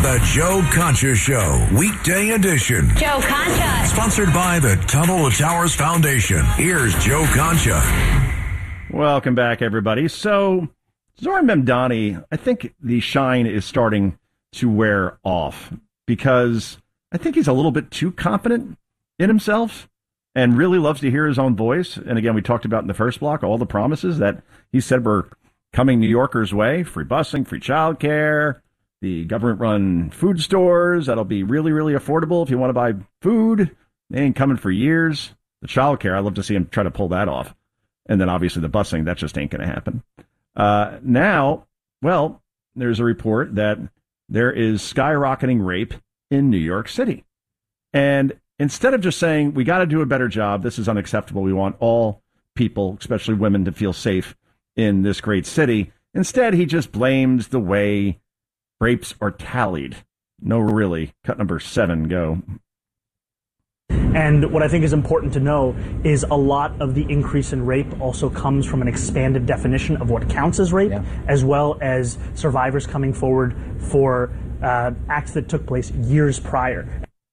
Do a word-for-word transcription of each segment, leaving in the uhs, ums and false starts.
The Joe Concha Show, weekday edition. Joe Concha. Sponsored by the Tunnel to Towers Foundation. Here's Joe Concha. Welcome back, everybody. So, Zoran Memdani, I think the shine is starting to wear off because I think he's a little bit too confident in himself and really loves to hear his own voice. And again, we talked about in the first block all the promises that he said were coming New Yorkers' way: free busing, free childcare, the government-run food stores that'll be really, really affordable if you want to buy food. They ain't coming for years. The childcare, I'd love to see him try to pull that off. And then obviously the busing, that just ain't going to happen. Uh, now, well, there's a report that there is skyrocketing rape in New York City. And instead of just saying, we got to do a better job, this is unacceptable, we want all people, especially women, to feel safe in this great city, instead he just blames the way rapes are tallied. No, really. Cut number seven, go. And what I think is important to know is a lot of the increase in rape also comes from an expanded definition of what counts as rape, yeah. as well as survivors coming forward for uh, acts that took place years prior.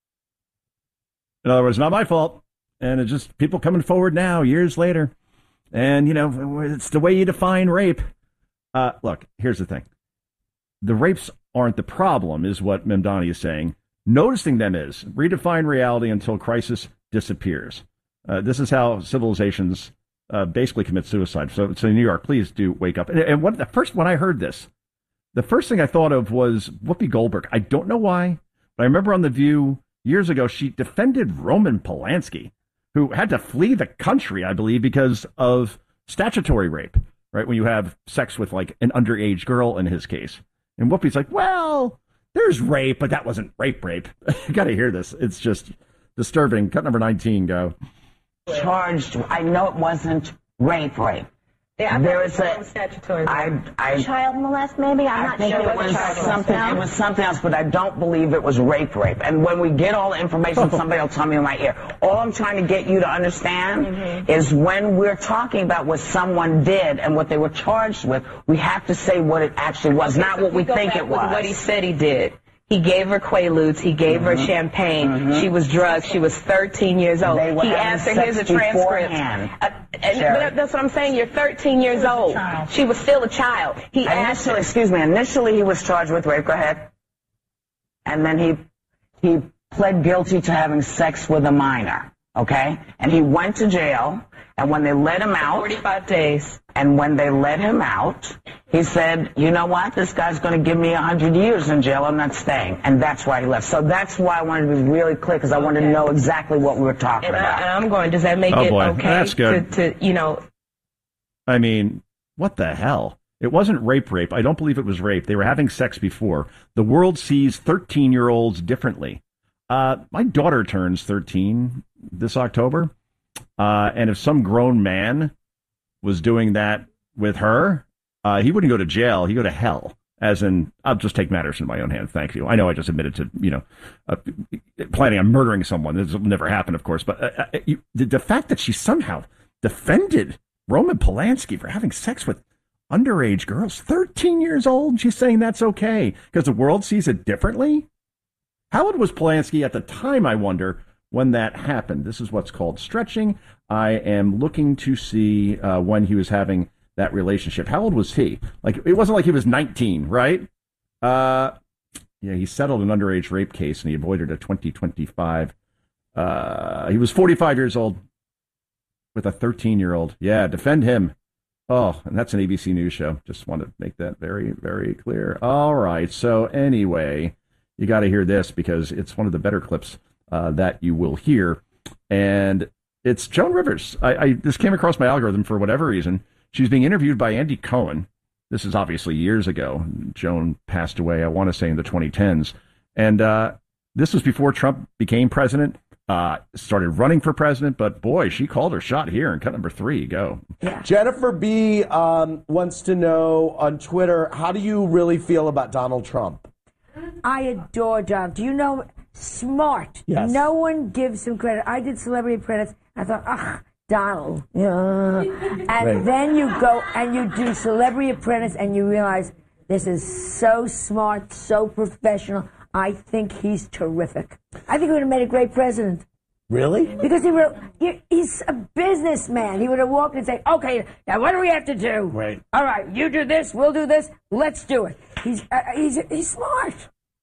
In other words, not my fault. And it's just people coming forward now, years later. And, you know, it's the way you define rape. Uh, look, here's the thing. The rapes aren't the problem, is what Memdani is saying. Noticing them is. Redefine reality until crisis disappears. Uh, this is how civilizations uh, basically commit suicide. So, so New York, please do wake up. And, and what, the first when I heard this, the first thing I thought of was Whoopi Goldberg. I don't know why, but I remember on The View years ago, she defended Roman Polanski, who had to flee the country, I believe, because of statutory rape, right? When you have sex with like an underage girl in his case. And Whoopi's like, well, there's rape, but that wasn't rape rape. You got to hear this. It's just disturbing. Cut number nineteen, go. Charged, I know it wasn't rape rape. Yeah, there is a statutory I, I, child molest, maybe? I'm I not think sure it what was child something. molest. It was something else, but I don't believe it was rape rape. And when we get all the information, somebody will tell me in my ear. All I'm trying to get you to understand mm-hmm. is when we're talking about what someone did and what they were charged with, we have to say what it actually was, okay, not so what we think it was. What he said he did. He gave her Quaaludes. He gave mm-hmm. her champagne. Mm-hmm. She was drugged. She was thirteen years old. They were he asked her, here's a transcript. Uh, and that's what I'm saying. You're thirteen years old. She was still a child. He asked her. Excuse me. Initially, he was charged with rape. Go ahead. And then he he pled guilty to having sex with a minor. Okay? And he went to jail. And when they let him out, forty-five days. And when they let him out, he said, you know what? This guy's going to give me one hundred years in jail. I'm not staying. And that's why he left. So that's why I wanted to be really clear, because I okay. wanted to know exactly what we were talking and about. I, I'm going, does that make oh, it boy. okay That's good. To, to, you know. I mean, what the hell? It wasn't rape rape. I don't believe it was rape. They were having sex before. The world sees thirteen-year-olds differently. Uh, my daughter turns thirteen this October. Uh, and if some grown man was doing that with her, uh, he wouldn't go to jail. He'd go to hell. As in, I'll just take matters in my own hands. Thank you. I know I just admitted to, you know, uh, planning on murdering someone. This will never happen, of course. But uh, you, the, the fact that she somehow defended Roman Polanski for having sex with underage girls, thirteen years old, she's saying that's okay because the world sees it differently. How old was Polanski at the time, I wonder, when that happened? This is what's called stretching. I am looking to see uh, when he was having that relationship. How old was he? Like, it wasn't like he was nineteen, right? Uh, yeah, he settled an underage rape case and he avoided a twenty twenty-five. Uh, he was forty-five years old with a thirteen-year-old. Yeah, defend him. Oh, and that's an A B C News show. Just want to make that very, very clear. All right. So anyway, you got to hear this because it's one of the better clips uh, that you will hear. And it's Joan Rivers. I, I this came across my algorithm for whatever reason. She's being interviewed by Andy Cohen. This is obviously years ago. Joan passed away, I want to say, in the twenty tens. And uh, this was before Trump became president. Uh, started running for president, but boy, she called her shot here in cut number three. Go. Yeah. Jennifer B. Um, wants to know on Twitter, how do you really feel about Donald Trump? I adore Donald. Do you know, smart. Yes. No one gives him credit. I did Celebrity Apprentice. I thought, ah, Donald. Yeah. And right. Then you go and you do Celebrity Apprentice and you realize this is so smart, so professional. I think he's terrific. I think he would have made a great president. Really? Because he would have, he's a businessman. He would have walked and say, okay, now what do we have to do? Right. All right, you do this, we'll do this, let's do it. He's uh, he's he's smart.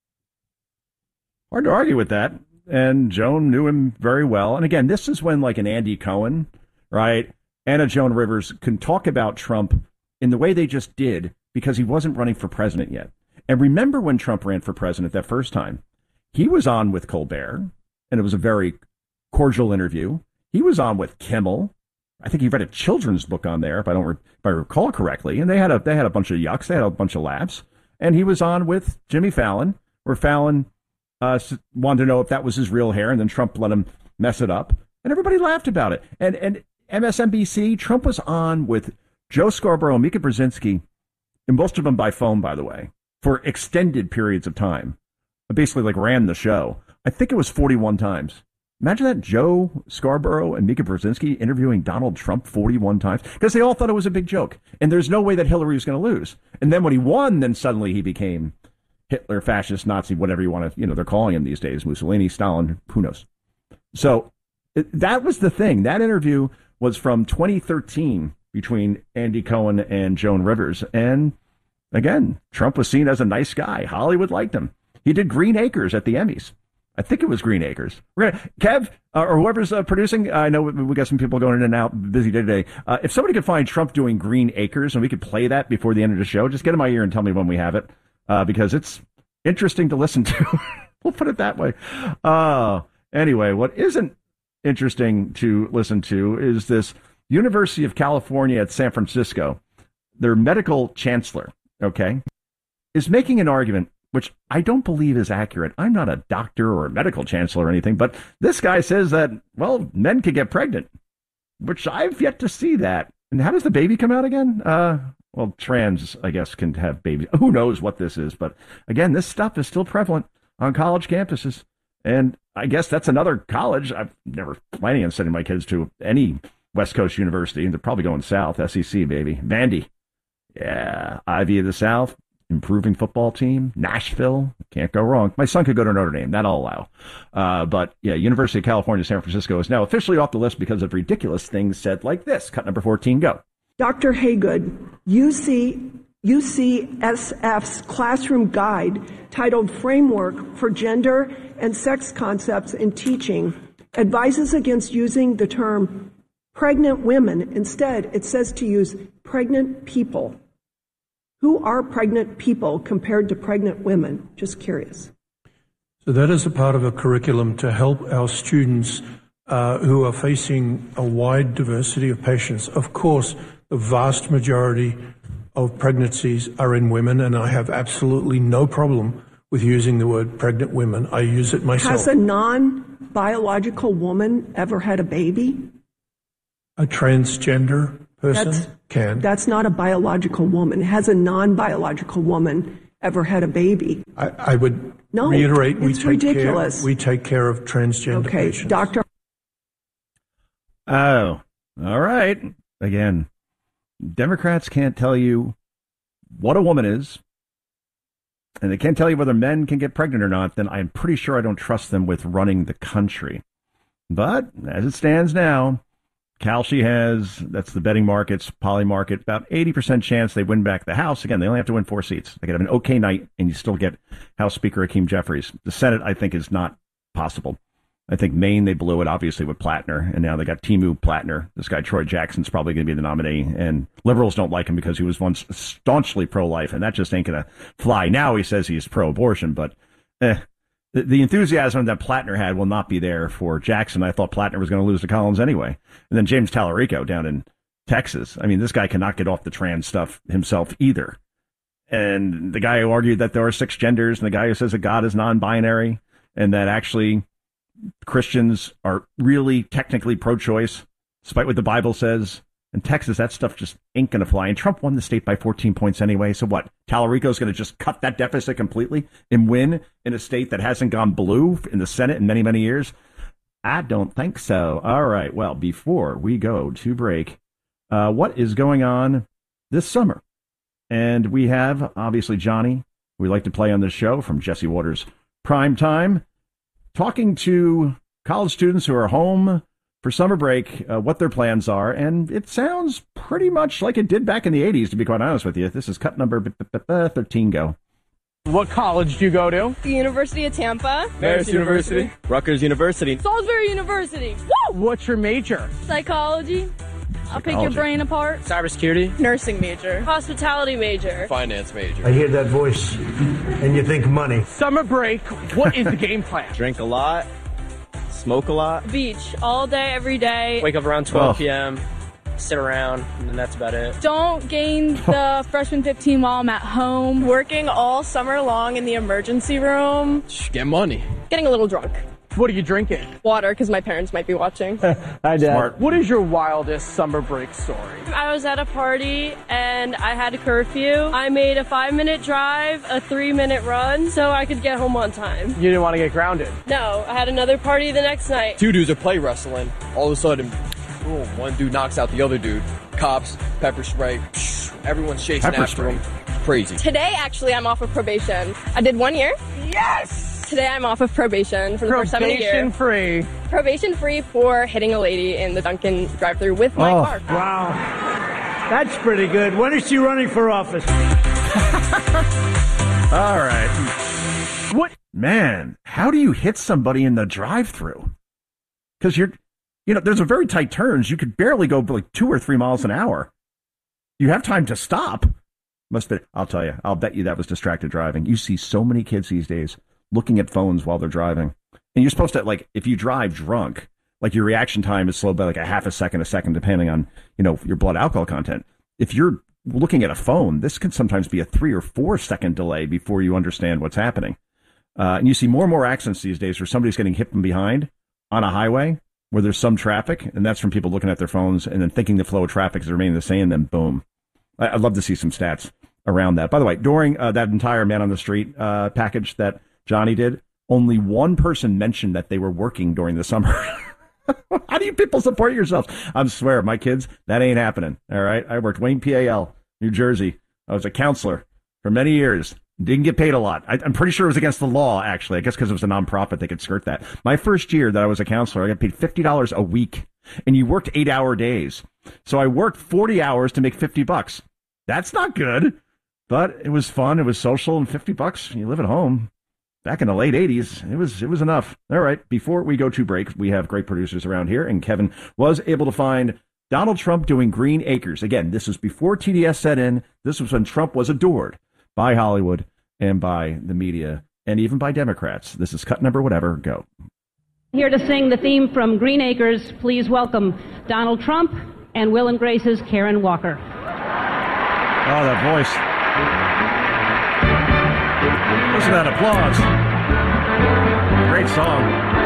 Hard to argue with that. And Joan knew him very well. And again, this is when like an Andy Cohen, right, and a Joan Rivers can talk about Trump in the way they just did because he wasn't running for president yet. And remember when Trump ran for president that first time, he was on with Colbert, and it was a very cordial interview. He was on with Kimmel. I think he read a children's book on there, if I don't, re- if I recall correctly. And they had a they had a bunch of yucks, they had a bunch of laughs. And he was on with Jimmy Fallon, where Fallon uh, wanted to know if that was his real hair, and then Trump let him mess it up, and everybody laughed about it. And and M S N B C, Trump was on with Joe Scarborough and Mika Brzezinski, and most of them by phone, by the way, for extended periods of time. I basically like ran the show. I think it was forty-one times. Imagine that, Joe Scarborough and Mika Brzezinski interviewing Donald Trump forty-one times, because they all thought it was a big joke. And there's no way that Hillary was going to lose. And then when he won, then suddenly he became Hitler, fascist, Nazi, whatever you want to, you know, they're calling him these days, Mussolini, Stalin, who knows. So it, that was the thing. That interview was from twenty thirteen between Andy Cohen and Joan Rivers. And again, Trump was seen as a nice guy. Hollywood liked him. He did Green Acres at the Emmys. I think it was Green Acres. We're gonna, Kev, uh, or whoever's uh, producing, uh, I know we, we got some people going in and out, busy day today. Uh, if somebody could find Trump doing Green Acres and we could play that before the end of the show, just get in my ear and tell me when we have it, uh, because it's interesting to listen to. We'll put it that way. Uh, anyway, what isn't interesting to listen to is this University of California at San Francisco, their medical chancellor, okay, is making an argument which I don't believe is accurate. I'm not a doctor or a medical chancellor or anything, but this guy says that, well, men can get pregnant, which I've yet to see that. And how does the baby come out again? Uh, well, trans, I guess, can have babies. Who knows what this is? But again, this stuff is still prevalent on college campuses. And I guess that's another college. I'm never planning on sending my kids to any West Coast university. They're probably going south. S E C, baby. Vandy. Yeah. Ivy of the South. Improving football team, Nashville, can't go wrong. My son could go to Notre Dame, that'll allow. Uh, but yeah, University of California, San Francisco is now officially off the list because of ridiculous things said like this. Cut number fourteen, go. Doctor Haygood, U C, U C S F's classroom guide titled Framework for Gender and Sex Concepts in Teaching advises against using the term pregnant women. Instead, it says to use pregnant people. Who are pregnant people compared to pregnant women? Just curious. So that is a part of a curriculum to help our students uh, who are facing a wide diversity of patients. Of course, the vast majority of pregnancies are in women, and I have absolutely no problem with using the word pregnant women. I use it myself. Has a non-biological woman ever had a baby? A transgender person That's, can. That's not a biological woman. Has a non-biological woman ever had a baby? I, I would no, reiterate, we it's take ridiculous. care, we take care of transgender okay, patients. Doctor. Oh, all right. Again, Democrats can't tell you what a woman is, and they can't tell you whether men can get pregnant or not, then I'm pretty sure I don't trust them with running the country. But as it stands now, Kalshi has, that's the betting markets, poly market, about eighty percent chance they win back the House. Again, they only have to win four seats. They could have an okay night, and you still get House Speaker Hakeem Jeffries. The Senate, I think, is not possible. I think Maine, they blew it, obviously, with Plattner, and now they got Timu Plattner. This guy, Troy Jackson's probably going to be the nominee, and liberals don't like him because he was once staunchly pro-life, and that just ain't going to fly. Now he says he's pro-abortion, but eh. The, the enthusiasm that Plattner had will not be there for Jackson. I thought Plattner was going to lose to Collins anyway. And then James Tallarico down in Texas. I mean, this guy cannot get off the trans stuff himself either. And the guy who argued that there are six genders, and the guy who says that God is non-binary, and that actually Christians are really technically pro-choice, despite what the Bible says. In Texas, that stuff just ain't going to fly. And Trump won the state by fourteen points anyway. So what? Tallarico's going to just cut that deficit completely and win in a state that hasn't gone blue in the Senate in many, many years? I don't think so. All right. Well, before we go to break, uh, what is going on this summer? And we have, obviously, Johnny, we like to play on this show, from Jesse Waters' Prime Time, talking to college students who are home for summer break, uh, what their plans are, and it sounds pretty much like it did back in the eighties, to be quite honest with you. This is cut number thirteen, go. What college do you go to? The University of Tampa. Marist University. University. Rutgers University. Salisbury University. Woo! What's your major? Psychology. I'll pick your brain apart. Cybersecurity. Nursing major. Hospitality major. Finance major. I hear that voice, and you think money. Summer break, what is the game plan? Drink a lot. Smoke a lot. Beach all day, every day. Wake up around twelve p.m., sit around, and that's about it. Don't gain the freshman fifteen while I'm at home. Working all summer long in the emergency room. Get money. Getting a little drunk. What are you drinking? Water, because my parents might be watching. Hi, Dad. Smart. What is your wildest summer break story? I was at a party, and I had a curfew. I made a five-minute drive, a three-minute run, so I could get home on time. You didn't want to get grounded? No, I had another party the next night. Two dudes are play wrestling. All of a sudden, boom, one dude knocks out the other dude. Cops, pepper spray, everyone's chasing Pepper after him. Crazy. Today, actually, I'm off of probation. I did one year. Yes! Today I'm off of probation for the first time in a year. Probation free. Probation free for hitting a lady in the Dunkin' drive-thru with my oh, car. Wow. That's pretty good. When is she running for office? All right. What? Man, how do you hit somebody in the drive-thru? Because you're, you know, there's a very tight turns. You could barely go like two or three miles an hour. You have time to stop. Must be, I'll tell you, I'll bet you that was distracted driving. You see so many kids these days looking at phones while they're driving. And you're supposed to, like, if you drive drunk, like your reaction time is slowed by like a half a second, a second, depending on, you know, your blood alcohol content. If you're looking at a phone, this can sometimes be a three or four second delay before you understand what's happening. Uh, and you see more and more accidents these days where somebody's getting hit from behind on a highway where there's some traffic, and that's from people looking at their phones and then thinking the flow of traffic is remaining the same, and then boom. I- I'd love to see some stats around that. By the way, during uh, that entire Man on the Street uh, package that Johnny did, only one person mentioned that they were working during the summer. How do you people support yourselves? I swear, my kids, that ain't happening. All right. I worked Wayne P A L, New Jersey. I was a counselor for many years. Didn't get paid a lot. I, I'm pretty sure it was against the law, actually. I guess because it was a nonprofit, they could skirt that. My first year that I was a counselor, I got paid fifty dollars a week, and you worked eight hour days. So I worked forty hours to make fifty bucks. That's not good, but it was fun. It was social, and fifty bucks, you live at home. Back in the late eighties, it was it was enough. All right, before we go to break, we have great producers around here, and Kevin was able to find Donald Trump doing Green Acres. Again, this was before T D S set in. This was when Trump was adored by Hollywood and by the media, and even by Democrats. This is cut number whatever, go. Here to sing the theme from Green Acres, please welcome Donald Trump and Will and Grace's Karen Walker. Oh, that voice. Listen to that applause. Great song.